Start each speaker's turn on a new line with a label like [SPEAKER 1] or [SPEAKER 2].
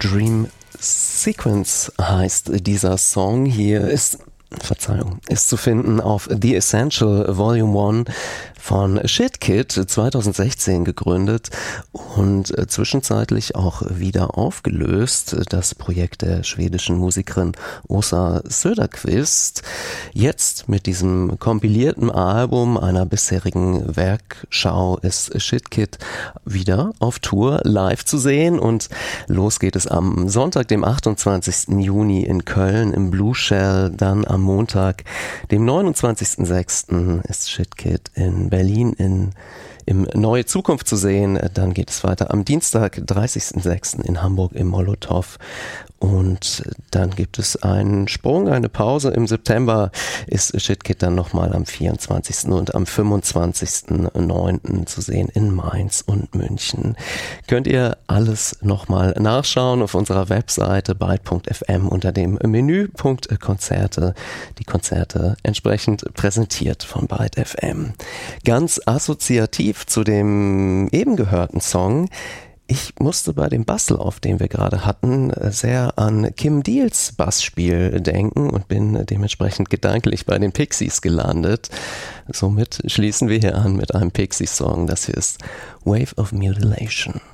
[SPEAKER 1] Dream Sequence heißt dieser Song. Hier ist zu finden auf The Essential Volume 1 von Shitkid, 2016 gegründet und zwischenzeitlich auch wieder aufgelöst. Das Projekt der schwedischen Musikerin Åsa Söderqvist. Jetzt mit diesem kompilierten Album einer bisherigen Werkschau ist Shitkid wieder auf Tour live zu sehen und los geht es am Sonntag, dem 28. Juni in Köln im Blue Shell, dann am Montag, dem 29.06. ist Shitkid in Berlin im Neue Zukunft zu sehen. Dann geht es weiter am Dienstag, 30.06. in Hamburg im Molotow. Und dann gibt es einen Sprung, eine Pause. Im September ist Shitkid dann nochmal am 24. und am 25.09. zu sehen in Mainz und München. Könnt ihr alles nochmal nachschauen auf unserer Webseite byte.fm unter dem Menüpunkt Konzerte. Die Konzerte entsprechend präsentiert von Byte FM. Ganz assoziativ zu dem eben gehörten Song. Ich musste bei dem Basslauf, den wir gerade hatten, sehr an Kim Deals Bassspiel denken und bin dementsprechend gedanklich bei den Pixies gelandet. Somit schließen wir hier an mit einem Pixies-Song. Das hier ist Wave of Mutilation.